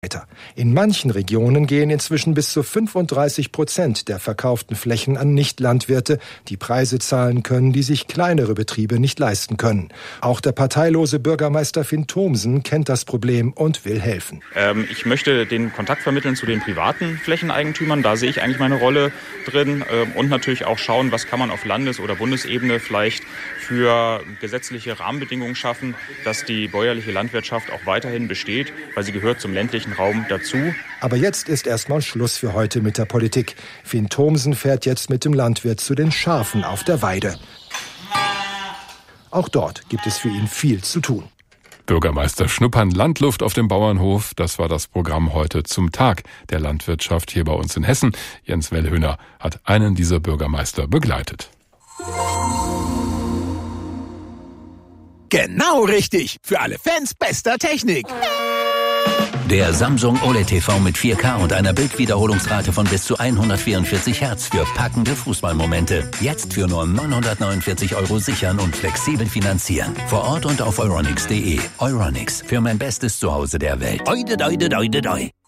weiter. In manchen Regionen gehen inzwischen bis zu 35% der verkauften Flächen an Nichtlandwirte, die Preise zahlen können, die sich kleinere Betriebe nicht leisten können. Auch der parteilose Bürgermeister Finn Thomsen kennt das Problem und will helfen. Ich möchte den Kontakt vermitteln zu den privaten Flächeneigentümern. Da sehe ich eigentlich meine Rolle drin. Und natürlich auch schauen, was kann man auf Landes- oder Bundesebene vielleicht für gesetzliche Rahmenbedingungen schaffen, dass die bäuerliche Landwirtschaft auch weiterhin besteht, weil sie gehört zum ländlichen Raum dazu. Aber jetzt ist erstmal Schluss für heute mit der Politik. Finn Thomsen fährt jetzt mit dem Landwirt zu den Schafen auf der Weide. Auch dort gibt es für ihn viel zu tun. Bürgermeister schnuppern Landluft auf dem Bauernhof. Das war das Programm heute zum Tag der Landwirtschaft hier bei uns in Hessen. Jens Wellhöhner hat einen dieser Bürgermeister begleitet. Genau richtig. Für alle Fans bester Technik. Der Samsung OLED TV mit 4K und einer Bildwiederholungsrate von bis zu 144 Hertz für packende Fußballmomente. Jetzt für nur 949 € sichern und flexibel finanzieren. Vor Ort und auf euronics.de. Euronics, für mein bestes Zuhause der Welt. Oide, doide, doide, doi.